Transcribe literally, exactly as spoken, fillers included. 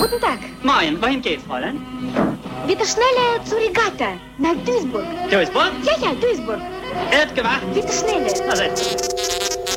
Guten Tag. Moin, wohin geht's, Fräulein? Bitte schneller zur Regatta, nach Duisburg. Duisburg? Ja, ja, Duisburg. Wird gewacht. Bitte schneller. Na, setz.